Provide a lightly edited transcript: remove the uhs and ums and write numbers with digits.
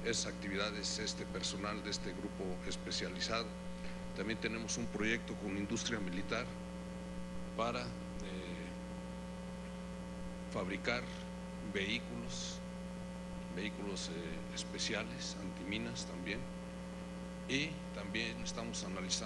esas actividades este personal de este grupo especializado. También tenemos un proyecto con industria militar para fabricar vehículos especiales, antiminas también, y también estamos analizando